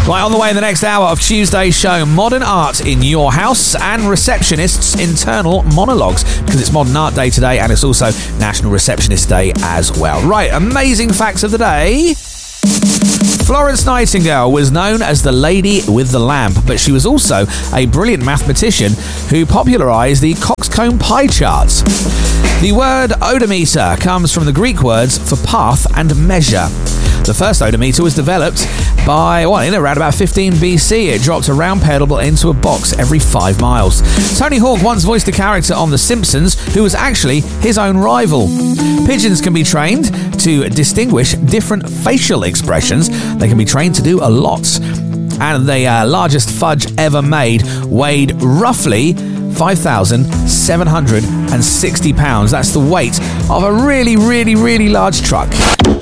Right, on the way in the next hour of Tuesday's show, modern art in your house and receptionists' internal monologues, because it's Modern Art Day today and it's also National Receptionist Day as well. Right, amazing facts of the day. Florence Nightingale was known as the Lady with the Lamp, but she was also a brilliant mathematician who popularised the Coxcomb pie chart. The word odometer comes from the Greek words for path and measure. The first odometer was developed in around about 15 BC. It dropped a round pedal into a box every 5 miles. Tony Hawk once voiced a character on The Simpsons who was actually his own rival. Pigeons can be trained to distinguish different facial expressions. They can be trained to do a lot. And the largest fudge ever made weighed roughly 5,760 pounds. That's the weight of a really, really, really large truck.